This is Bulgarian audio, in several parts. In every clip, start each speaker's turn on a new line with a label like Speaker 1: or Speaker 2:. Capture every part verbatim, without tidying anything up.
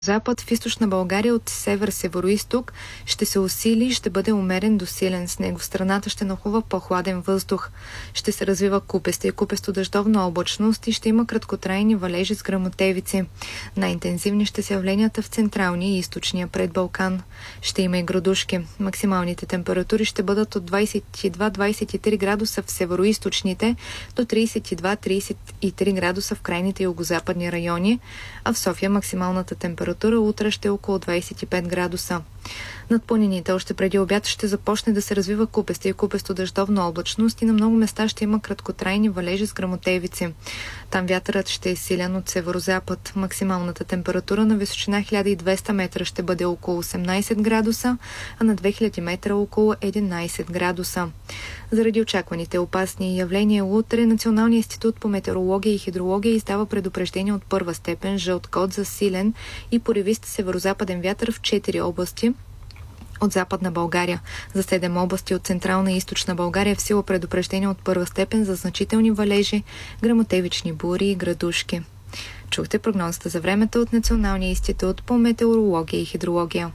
Speaker 1: Запад в източна България от север-североизток ще се усили и ще бъде умерен до силен. С него в страната ще нахлува по-хладен въздух. Ще се развива купеста и купесто-дъждовна облачност и ще има краткотрайни валежи с гръмотевици. Най-интензивни ще са явленията в централния и източния предбалкан. Ще има и градушки. Максималните температури ще бъдат от двадесет и два до двадесет и три градуса в североизточните до тридесет и два до тридесет и три градуса в крайните югозападни райони, а в София максималната температура утре ще е около двадесет и пет градуса. Над планините още преди обяд ще започне да се развива купеста и купесто-дъждовна облачност и на много места ще има краткотрайни валежи с гръмотевици. Там вятърът ще е силен от северозапад. Максималната температура на височина хиляда и двеста метра ще бъде около осемнадесет градуса, а на две хиляди метра около единадесет градуса. Заради очакваните опасни явления утре Националният институт по метеорология и хидрология издава предупреждение от първа степен жълт код за силен и поревист северозападен вятър в четири области от Западна България. За седем области от Централна и Източна България в сила предупреждение от първа степен за значителни валежи, гръмотевични бури и градушки. Чухте прогнозата за времето от Националния институт по метеорология и хидрология.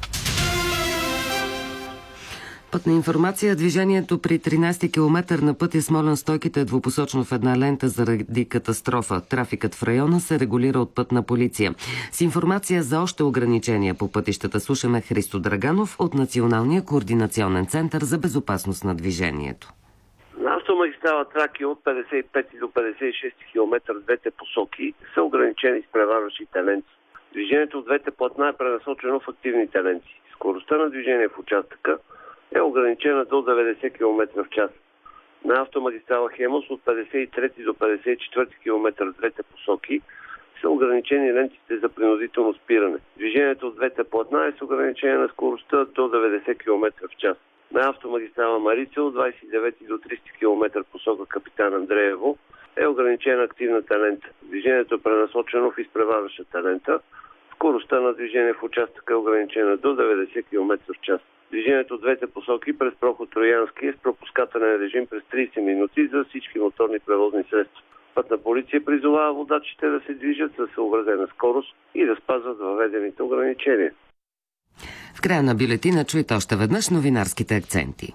Speaker 2: Пътна информация. Движението при тринадесети километър на пътя Смолян Стойките е двупосочно в една лента заради катастрофа. Трафикът в района се регулира от пътна полиция. С информация за още ограничения по пътищата слушаме Христо Драганов от Националния координационен център за безопасност на движението.
Speaker 3: На автомагистрала Тракия от петдесет и пети до петдесет и шести километър в двете посоки са ограничени с преварващите ленти. Движението от двете платна е пренасочено в активните ленти. Скоростта на движение в участъка е ограничена до деветдесет километра в час. На автомагистрала Хемус от петдесет и трети до петдесет и четвърти километър в двете посоки са ограничени лентите за принудително спиране. Движението от двете платна е с ограничение на скоростта до деветдесет километра в час. На автомагистрала Марица от двадесет и девети до тридесети километър посока Капитан Андреево е ограничена активната лента. Движението е пренасочено в изпреварващата лента. Скоростта на движение в участъка е ограничена до деветдесет километра в час. Движението от двете посоки през проход Троянски е с пропускателен режим през тридесет минути за всички моторни превозни средства. Пътна полиция призовава водачите да се движат със съобразена скорост и да спазват въведените ограничения.
Speaker 2: В края на бюлетина чуйте още веднъж новинарските акценти.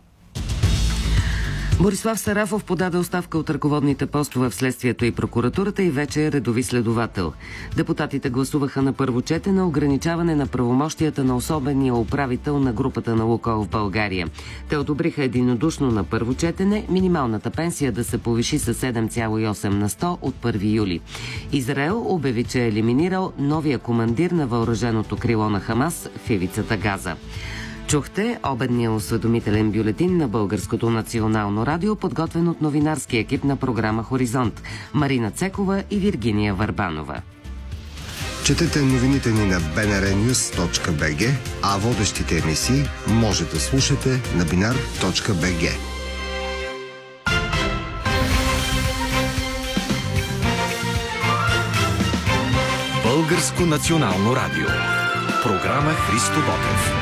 Speaker 2: Борислав Сарафов подаде оставка от ръководните постове в следствието и прокуратурата и вече е редови следовател. Депутатите гласуваха на първо четене ограничаване на правомощията на особения управител на групата на Лукойл в България. Те одобриха единодушно на първо четене минималната пенсия да се повиши със седем цяло и осем на сто от първи юли. Израел обяви, че е елиминирал новия командир на въоръженото крило на Хамас в ивицата Газа. Чухте обедния осведомителен бюлетин на Българското национално радио, подготвен от новинарски екип на програма Хоризонт Марина Цекова и Виргиния Върбанова.
Speaker 4: Четете новините ни на би ен ар нюз точка би джи, а водещите емисии може да слушате на бинар точка би джи.
Speaker 5: Българско национално радио. Програма Христо Ботев.